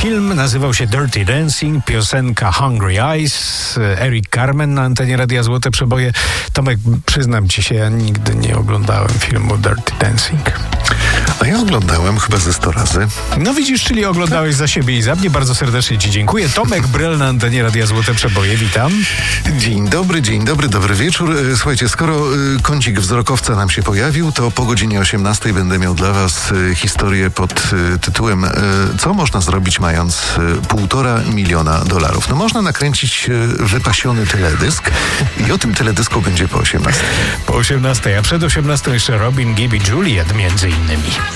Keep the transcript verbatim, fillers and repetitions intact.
Film nazywał się Dirty Dancing, piosenka Hungry Eyes, Eric Carmen na antenie Radia Złote Przeboje. Tomek, przyznam ci się, ja nigdy nie oglądałem filmu Dirty Dancing. A ja oglądałem chyba ze sto razy. No widzisz, czyli oglądałeś tak za siebie i za mnie. Bardzo serdecznie ci dziękuję. Tomek Brel na antenie Radia Złote Przeboje. Witam. Dzień dobry, dzień dobry, dobry wieczór. Słuchajcie, skoro y, kącik wzrokowca nam się pojawił, to po godzinie osiemnastej będę miał dla was y, historię pod y, tytułem y, co można zrobić mając y, półtora miliona dolarów. No można nakręcić y, wypasiony teledysk i o tym teledysku będzie po osiemnastej. Po osiemnastej, a przed osiemnastą jeszcze Robin, Gibb i Juliet między innymi.